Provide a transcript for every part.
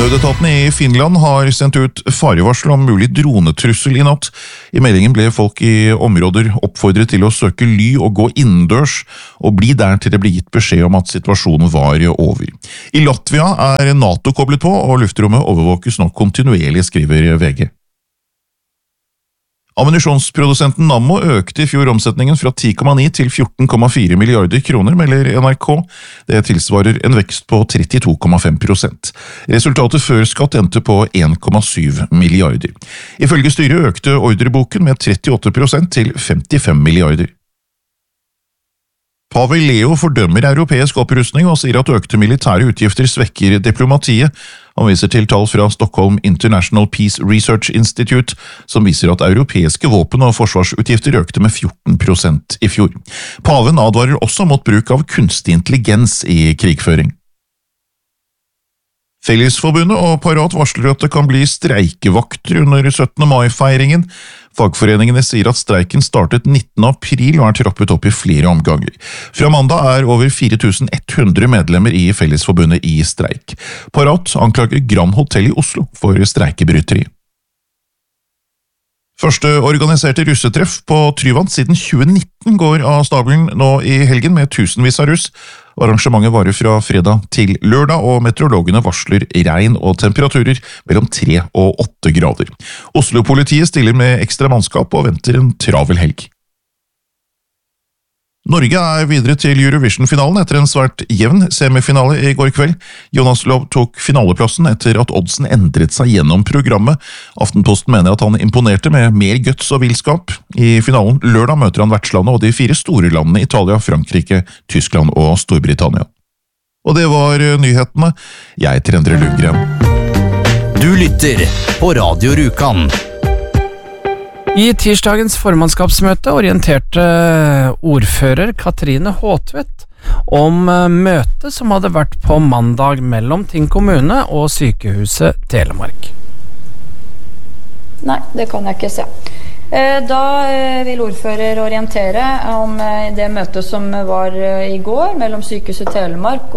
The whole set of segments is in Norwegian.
Nødetatene i Finland har sendt ut farevarsel om mulig dronetrussel i natt. I meldingen ble folk i områder oppfordret til å søke ly og gå innendørs, og bli der til det ble gitt beskjed om at situasjonen var over. I Latvia er NATO koblet på, og luftrommet overvåkes nå kontinuerlig, skriver VG. Ammunisjonsprodusenten Nammo økte i fjor omsetningen fra 10,9 til 14,4 milliarder kroner, melder NRK. Det tilsvarer en vekst på 32,5%. Resultatet før skatt endte på 1,7 milliarder. Ifølge styret økte ordreboken med 38% til 55 milliarder. Pave Leo fordømmer europeisk opprustning og sier at økte militære utgifter svekker diplomatiet. Han viser til tall fra Stockholm International Peace Research Institute, som viser at europeiske våpen- og forsvarsutgifter økte med 14% i fjor. Paven advarer også mot bruk av kunstig intelligens i krigføring. Fellesforbundet og Parat varsler at det kan bli streikevakter under 17. mai-feiringen. Fagforeningene sier at streiken startet 19. april og er trappet opp i flere omganger. Fra mandag er over 4100 medlemmer i Fellesforbundet i streik. Parat anklager Grand Hotel i Oslo for streikebryteri. Første organiserte russetreff på Tryvann siden 2019 går av stabelen nå i helgen med tusenvis av russ. Arrangementet varer fra fredag til lørdag, og meteorologene varsler regn og temperaturer mellom 3 og 8 grader. Oslo-politiet stiller med ekstra mannskap og venter en travel helg. Norge er videre til Eurovision-finalen etter en svært jevn semifinale i går kveld. Jonas Lov tok finaleplassen etter at oddsen endret seg gjennom programmet. Aftenposten mener at han imponerte med mer guts og villskap. I finalen lørdag møter han vertslandet og de 4 store landene Italia, Frankrike, Tyskland og Storbritannia. Og det var nyhetene. Jeg heter Endre Lundgren. Du lytter på Radio Rjukan. I tirsdagens formannskapsmøte orienterte ordfører Katrine Håtvedt om møtet som hadde vært på mandag mellom Tinn kommune og Sykehuset Telemark. Nei, det kan jeg ikke se. Da vil ordfører orientere om det møtet som var i går mellom Sykehuset Telemark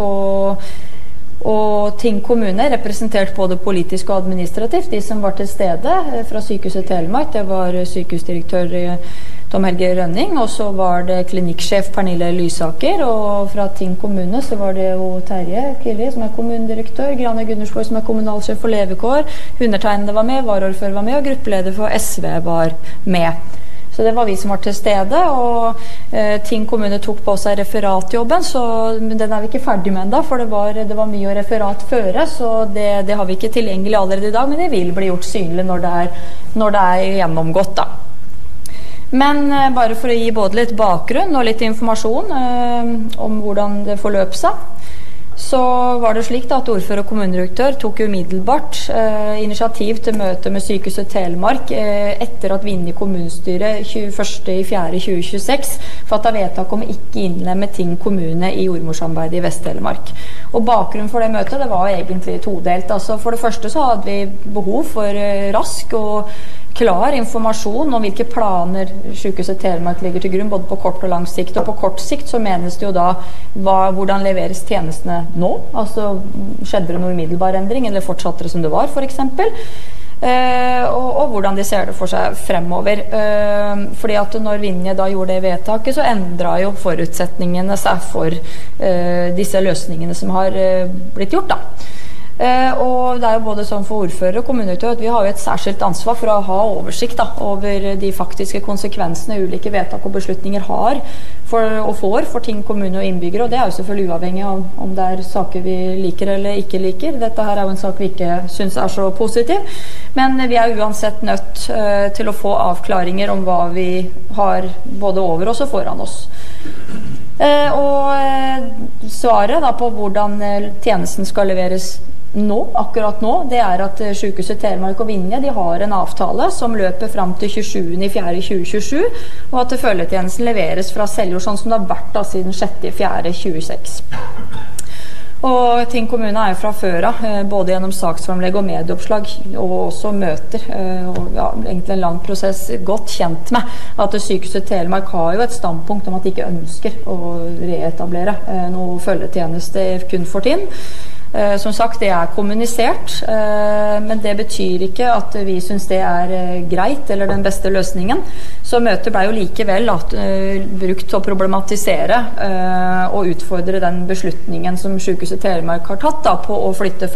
og Tinn kommune, representert både politisk og administrativt. De som var til stede fra Sykehuset Telemark, det var sykehusdirektør Tom Helge Rønning, og så var det klinikksjef Pernille Lysaker, og fra Tinn kommune så var det jo Terje Kyrri, som er kommunedirektør, Grane Gundersborg, som er kommunalsjef for levekår, undertegnede var med, varaordfører var med, og gruppeleder for SV var med. Så det var vi som var til stede, og Tinn kommune tok på seg referatjobben, så den er vi ikke ferdig med enda, for det var mye å referat føre, så det har vi ikke tilgjengelig allerede i dag, men det vil bli gjort synlig når det er gjennomgått da. Men bare for å gi både litt bakgrunn og litt informasjon om hvordan det forløp seg, så var det slik da at ordfører og kommunedirektør tok umiddelbart initiativ til møte med Sykehuset Telemark etter at Vinje kommunestyre 21.4.2026 fattet vedtak om ikke innlemme Tinn kommune i jordmorsamarbeidet i Vest-Telemark. Og bakgrunnen for det møtet, det var egentlig todelt. Altså for det første så hadde vi behov for rask og klar informasjon om hvilke planer Sykehuset Telemark legger til grunn, både på kort og lang sikt. Og på kort sikt så menes det jo da hvordan leveres tjenestene nå? Altså skjedde det noe umiddelbar endring, eller fortsatte det som det var, for eksempel? Og hvordan de ser det for seg fremover. Fordi at når Vinje da gjorde det vedtaket, så endret jo forutsetningene seg for disse løsningene som har blitt gjort da. Og det er jo både sånn for ordfører og kommunedirektør at vi har jo et særskilt ansvar for å ha oversikt da, over de faktiske konsekvensene ulike vedtak og beslutninger har og får for Tinn kommune og innbyggere, og det er jo selvfølgelig uavhengig av om det er saker vi liker eller ikke liker. Dette her er jo en sak vi ikke synes er så positiv, men vi er uansett nødt til å få avklaringer om hva vi har både over oss og foran oss. Og svaret da på hvordan tjenesten skal leveres akkurat nå, det er at Sykehuset Telemark og Vinje, de har en avtale som løper frem til 27.4.2027, og at følgetjenesten leveres fra Seljord, sånn som det har vært da siden 6.4.2026. Og Tinn kommune er jo fra før av, både gjennom saksframlegg og medieoppslag, og også møter, og ja, egentlig en lang prosess, godt kjent med at Sykehuset Telemark har jo et standpunkt om at de ikke ønsker å reetablere noe følgetjeneste kun for Tinn. Som sagt, det kommunisert, men det betyr ikke at vi synes det greit eller den beste løsningen. Så møtet ble jo likevel brukt til å problematisere og utfordre den beslutningen som Sykehuset Telemark har tatt da, på å flytte